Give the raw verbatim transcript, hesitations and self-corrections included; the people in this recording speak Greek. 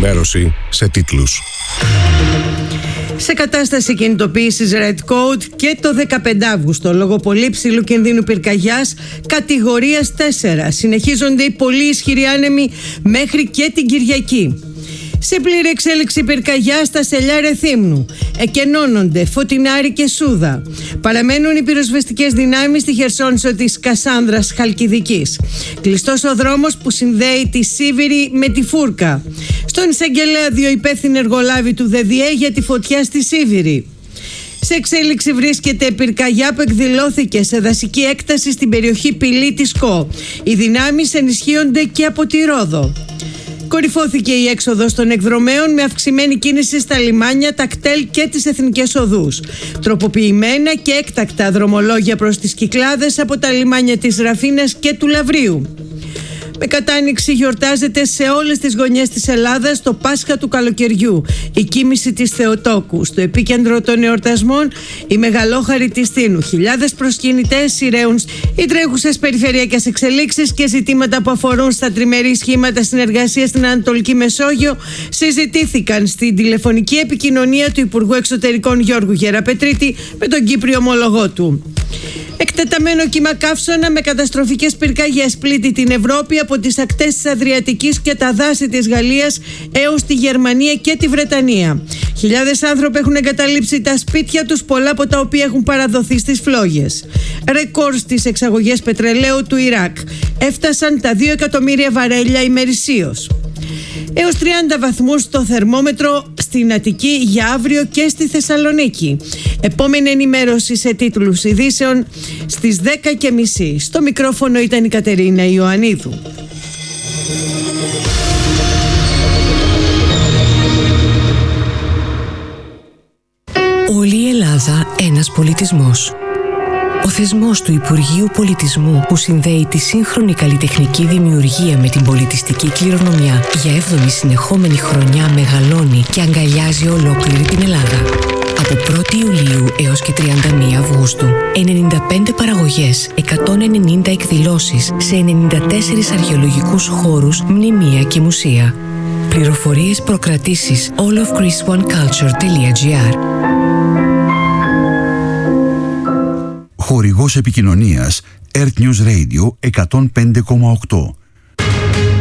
ενημέρωση σε τίτλους. Σε κατάσταση κινητοποίησης Red Code και το δεκαπέντε Αυγούστου, λόγω πολύ ψηλού κινδύνου πυρκαγιάς κατηγορίας τέσσερα, συνεχίζονται οι πολύ ισχυροί άνεμοι μέχρι και την Κυριακή. Σε πλήρη εξέλιξη πυρκαγιά στα σελιά Ρεθύμνου. Εκενώνονται Φωτεινάρη και Σούδα. Παραμένουν οι πυροσβεστικές δυνάμεις στη Χερσόνησο της Κασάνδρας Χαλκιδικής. Κλειστός ο δρόμος που συνδέει τη Σίβηρη με τη Φούρκα. Στον εισαγγελέα δύο υπεύθυνοι εργολάβοι του ΔΔΕ για τη φωτιά στη Σίβηρη. Σε εξέλιξη βρίσκεται πυρκαγιά που εκδηλώθηκε σε δασική έκταση στην περιοχή Πηλή της ΚΟ. Οι δυνάμεις ενισχύονται και από τη Ρόδο. Κορυφώθηκε η έξοδος των εκδρομέων με αυξημένη κίνηση στα λιμάνια, τα κτέλ και τις εθνικές οδούς. Τροποποιημένα και έκτακτα δρομολόγια προς τις Κυκλάδες από τα λιμάνια της Ραφίνας και του Λαβρίου. Με κατάνοιξη γιορτάζεται σε όλες τις γωνιές της Ελλάδας το Πάσχα του καλοκαιριού, η κοίμηση της Θεοτόκου. Στο επίκεντρο των εορτασμών η μεγαλόχαρη της Τίνου. Χιλιάδες προσκυνητές σειραίουν οι τρέχουσες περιφερειακές εξελίξεις και ζητήματα που αφορούν στα τριμερή σχήματα συνεργασίας στην Ανατολική Μεσόγειο συζητήθηκαν στην τηλεφωνική επικοινωνία του Υπουργού Εξωτερικών Γιώργου Γεραπετρίτη με τον Κύπριο ομολογό του. Εκτεταμένο κύμα καύσωνα με καταστροφικές πυρκαγιές πλήττει την Ευρώπη από τις ακτές της Αδριατικής και τα δάση της Γαλλίας έως τη Γερμανία και τη Βρετανία. Χιλιάδες άνθρωποι έχουν εγκαταλείψει τα σπίτια τους, πολλά από τα οποία έχουν παραδοθεί στις φλόγες. Ρεκόρ στις εξαγωγές πετρελαίου του Ιράκ. Έφτασαν τα δύο εκατομμύρια βαρέλια ημερησίως. Έως τριάντα βαθμούς το θερμόμετρο στην Αττική για αύριο και στη Θεσσαλονίκη. Επόμενη ενημέρωση σε τίτλους ειδήσεων στις δέκα και μισή. Στο μικρόφωνο ήταν η Κατερίνα Ιωαννίδου. Όλη η Ελλάδα ένας πολιτισμός. Ο θεσμός του Υπουργείου Πολιτισμού που συνδέει τη σύγχρονη καλλιτεχνική δημιουργία με την πολιτιστική κληρονομιά για έβδομη συνεχόμενη χρονιά μεγαλώνει και αγκαλιάζει ολόκληρη την Ελλάδα. Από πρώτη Ιουλίου έως και τριάντα μία Αυγούστου, ενενήντα πέντε παραγωγές, εκατόν ενενήντα εκδηλώσεις σε ενενήντα τέσσερις αρχαιολογικούς χώρους, μνημεία και μουσεία. Πληροφορίες προκρατήσεις all of greece one culture τελεία gr. Χορηγός επικοινωνίας Earth News Radio εκατόν πέντε κόμμα οκτώ.